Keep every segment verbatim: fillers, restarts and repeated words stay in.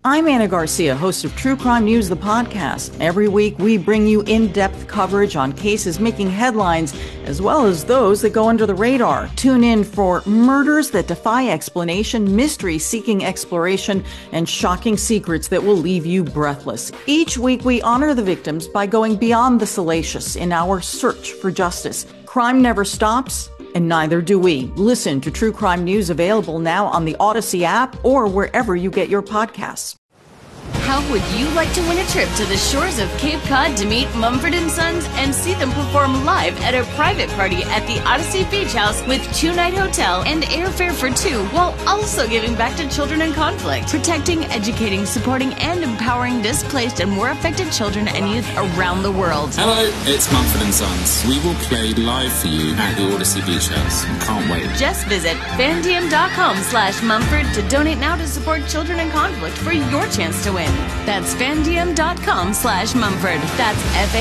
I'm Anna Garcia, host of True Crime News, the podcast. Every week, we bring you in-depth coverage on cases making headlines, as well as those that go under the radar. Tune in for murders that defy explanation, mysteries seeking exploration, and shocking secrets that will leave you breathless. Each week, we honor the victims by going beyond the salacious in our search for justice. Crime never stops, and neither do we. Listen to True Crime News, available now on the Odyssey app or wherever you get your podcasts. How would you like to win a trip to the shores of Cape Cod to meet Mumford and Sons and see them perform live at a private party at the Odyssey Beach House with two-night hotel and airfare for two, while also giving back to children in conflict, protecting, educating, supporting, and empowering displaced and war affected children and youth around the world? Hello, it's Mumford and Sons. We will play live for you at the Odyssey Beach House. Can't wait. Just visit fandiem.com slash Mumford to donate now to support children in conflict for your chance to win. That's fandiem.com slash Mumford. That's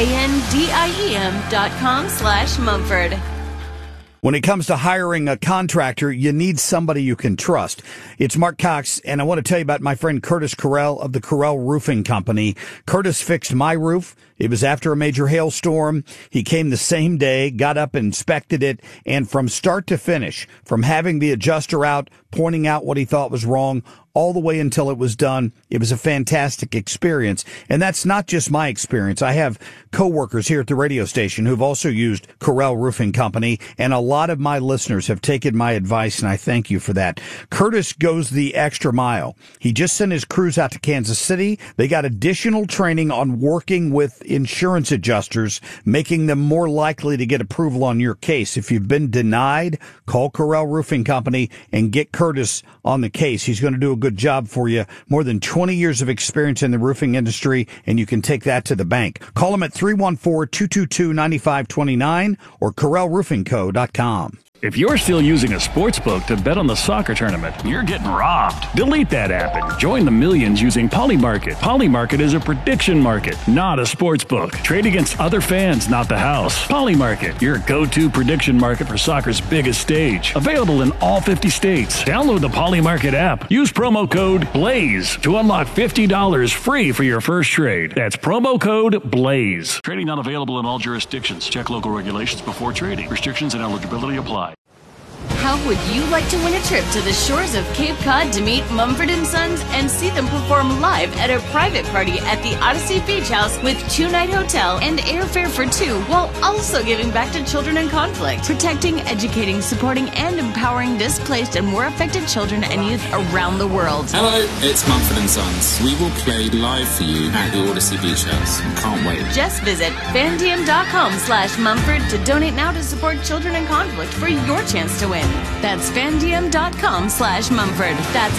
F-A-N-D-I-E-M dot com slash Mumford. When it comes to hiring a contractor, you need somebody you can trust. It's Mark Cox, and I want to tell you about my friend Curtis Carrell of the Carrell Roofing Company. Curtis fixed my roof. It was after a major hailstorm. He came the same day, got up, inspected it, and from start to finish, from having the adjuster out, pointing out what he thought was wrong, all the way until it was done, it was a fantastic experience. And that's not just my experience. I have coworkers here at the radio station who've also used Carrell Roofing Company, and a lot of my listeners have taken my advice, and I thank you for that. Curtis goes the extra mile. He just sent his crews out to Kansas City. They got additional training on working with insurance adjusters, making them more likely to get approval on your case. If you've been denied, call Carrell Roofing Company and get Curtis on the case. He's going to do a good job for you. More than twenty years of experience in the roofing industry, and you can take that to the bank. Call him at three one four, two two two, nine five two nine or Carrell Roofing Co dot com. If you're still using a sports book to bet on the soccer tournament, you're getting robbed. Delete that app and join the millions using Polymarket. Polymarket is a prediction market, not a sports book. Trade against other fans, not the house. Polymarket, your go-to prediction market for soccer's biggest stage. Available in all fifty states. Download the Polymarket app. Use promo code BLAZE to unlock fifty dollars free for your first trade. That's promo code BLAZE. Trading not available in all jurisdictions. Check local regulations before trading. Restrictions and eligibility apply. How would you like to win a trip to the shores of Cape Cod to meet Mumford and Sons and see them perform live at a private party at the Odyssey Beach House with two-night hotel and airfare for two, while also giving back to children in conflict, protecting, educating, supporting, and empowering displaced and war affected children and youth around the world? Hello, it's Mumford and Sons. We will play live for you at the Odyssey Beach House. Can't wait. Just visit fandiem.com slash Mumford to donate now to support children in conflict for your chance to win. That's fandiem.com slash Mumford. That's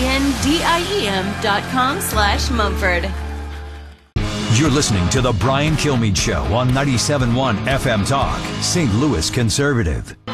F-A-N-D-I-E-M dot com slash Mumford. You're listening to The Brian Kilmeade Show on ninety-seven point one F M Talk, Saint Louis Conservative.